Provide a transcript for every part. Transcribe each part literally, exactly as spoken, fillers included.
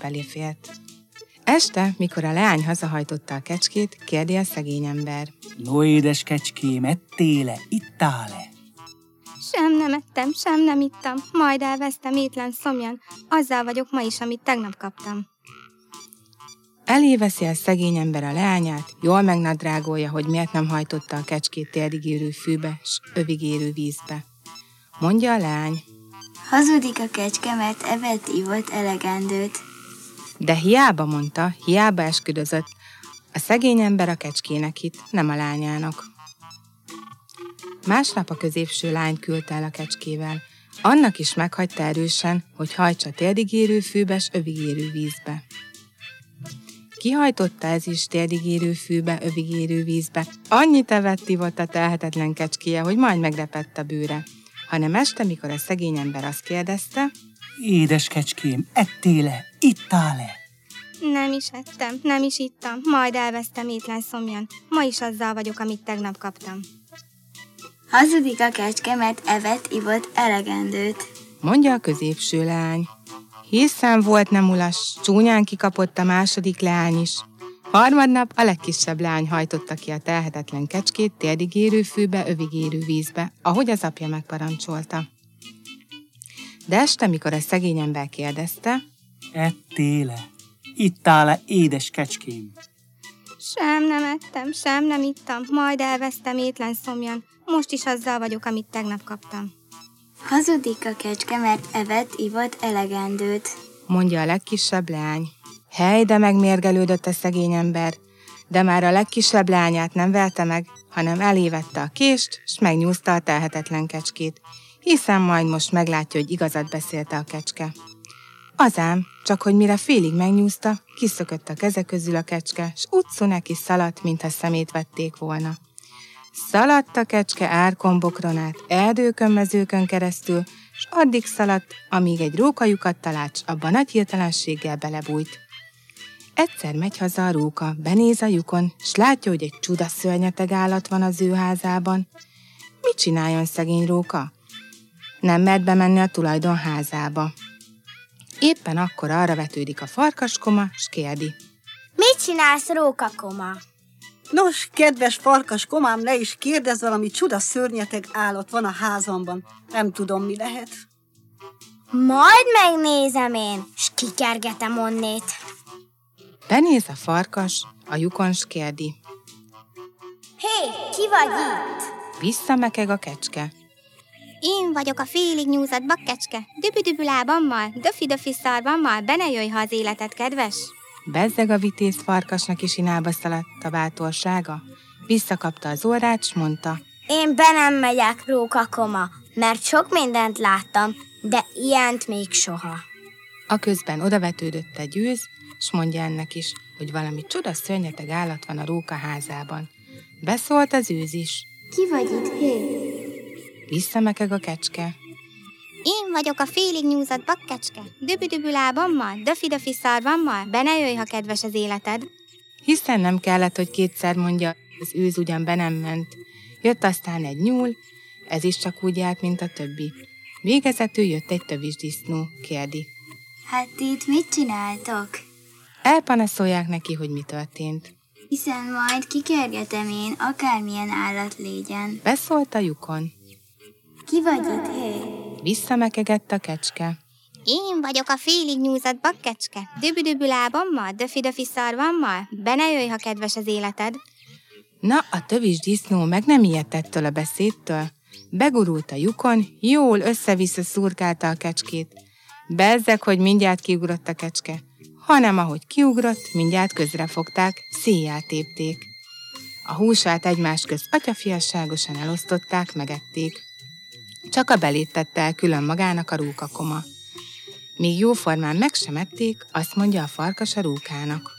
belefért. Este, mikor a leány hazahajtotta a kecskét, kérdi a szegény ember. No, édes kecském, ettél-e, ittál-e? Sem nem ettem, sem nem ittam, majd elvesztem étlen szomjan, azzal vagyok ma is, amit tegnap kaptam. Eléveszi a szegény ember a leányát, jól megnadrágolja, hogy miért nem hajtotta a kecskét térdig érő fűbe, s övig érő vízbe. Mondja a leány. Hazudik a kecske, mert evett, ivott elegendőt. De hiába mondta, hiába esküdözött, a szegény ember a kecskének hitt, nem a lányának. Másnap a középső lány küldte el a kecskével. Annak is meghagyta erősen, hogy hajtsa térdig érő fűbe, s övig érő vízbe. Kihajtotta ez is térdig érő fűbe, övig érő vízbe. Annyit evett, ivott a telhetetlen kecskéje, hogy majd megrepett a bőre. Hanem este, mikor a szegény ember azt kérdezte. Édes kecském, ettél-e, ittál-e? Nem is ettem, nem is ittam, majd elvesztem étlen szomjan. Ma is azzal vagyok, amit tegnap kaptam. Hazudik a kecske, mert evett, ivott elegendőt. Mondja a középső leány. Hiszen volt nem ulas, csúnyán kikapott a második leány is. Harmadnap a legkisebb leány hajtotta ki a telhetetlen kecskét térdig érő fűbe, övig érő vízbe, ahogy az apja megparancsolta. De este, mikor a szegény ember kérdezte, Ettél-e, ittál-e, édes kecském? Sem nem ettem, sem nem ittam, majd elvesztem étlen szomjan. Most is azzal vagyok, amit tegnap kaptam. Hazudik a kecske, mert evett, ivott elegendőt. mondja a legkisebb leány. Hely, de megmérgelődött a szegény ember, de már a legkisebb leányát nem velte meg, hanem elévette a kést, s megnyúzta a telhetetlen kecskét, hiszen majd most meglátja, hogy igazat beszélte a kecske. Azám, csak hogy mire félig megnyúzta, kiszökött a keze közül a kecske, s utcu neki szaladt, mintha szemét vették volna. Szaladt a kecske árkombokron át, erdőkön, mezőkön keresztül, s addig szaladt, amíg egy rókajukat talált, s abban nagy hirtelenséggel belebújt. Egyszer megy haza a róka, benéz a lyukon, s látja, hogy egy csuda szörnyeteg állat van az ő házában. Mit csináljon szegény róka? Nem mert bemenni a tulajdon házába. Éppen akkor arra vetődik a farkaskoma, s kérdi. Mit csinálsz, rókakoma? Nos, kedves farkas komám, ne is kérdezz, valami csuda szörnyeteg állat van a házamban. Nem tudom, mi lehet. Majd megnézem én, s kikergetem onnét. Benéz a farkas, a lyukon, s kérdi. Hé, ki vagy itt? Visszamekeg a kecske. Én vagyok a félig nyúzott bakkecske, dübü-dübü lábammal, döfi-döfi szarvammal, be ne jöjj, ha az életed kedves. Bezzeg a vitéz farkasnak is inába szaladt a bátorsága. Visszakapta az orrát, s mondta. Én be nem megyek, rókakoma, mert sok mindent láttam, de ilyent még soha. A közben odavetődött egy őz, s mondja ennek is, hogy valami csuda szörnyeteg állat van a róka házában. Beszólt az őz is. Ki vagy itt, hé? Visszamekeg a kecske. Én vagyok a félig nyúzott bakkecske, dübü-dübü lábammal, döfi-döfi szarvammal, be ne jöjj, ha kedves az életed. Hiszen nem kellett, hogy kétszer mondja, az őz ugyan be nem ment. Jött aztán egy nyúl, ez is csak úgy járt, mint a többi. Végezetül jött egy tövisdisznó, kérdi. Hát ti itt mit csináltok? Elpanaszolják neki, hogy mi történt. Hiszen majd kikergetem én, akármilyen állat légyen. Beszólt a lyukon. Ki vagy itt, hé? Visszamekegett a kecske. Én vagyok a félig nyúzott bakkecske, dübü-dübü lábammal, döfi-döfi szarvammal, be ne jöjj, ha kedves az életed. Na, a tövis disznó meg nem ijedt ettől a beszédtől. Begurult a lyukon, jól össze-vissza szurkálta a kecskét. Bezzeg, hogy mindjárt kiugrott a kecske, hanem ahogy kiugrott, mindjárt közrefogták, széjjel tépték. A húsát egymás közt atyafiasságosan elosztották, megették. Csak a belét tette el külön magának a rókakoma. Míg jóformán meg sem ették, azt mondja a farkas a rókának.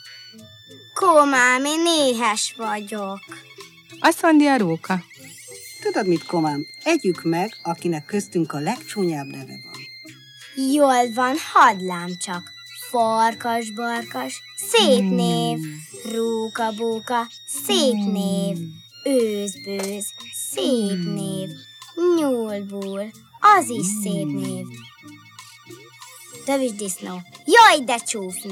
Komám, én éhes vagyok. Azt mondja a róka. Tudod mit, komám? Együk meg, akinek köztünk a legcsúnyább neve van. Jól van, hadlám csak. Farkas-barkas, szép név. Róka-bóka, szép név. Őzbőz, szép név. Nyúlbúl, az is szép név. Tövisdisznó, jaj, de csúf név.